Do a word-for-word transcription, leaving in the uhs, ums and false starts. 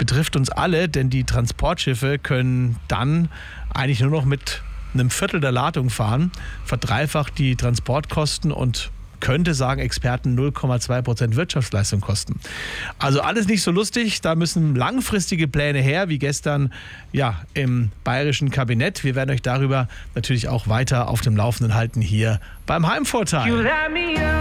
betrifft uns alle, denn die Transportschiffe können dann eigentlich nur noch mit einem Viertel der Ladung fahren, verdreifacht die Transportkosten und könnte, sagen Experten, null Komma zwei Prozent Wirtschaftsleistung kosten. Also alles nicht so lustig, da müssen langfristige Pläne her, wie gestern ja, im bayerischen Kabinett. Wir werden euch darüber natürlich auch weiter auf dem Laufenden halten hier beim Heimvorteil.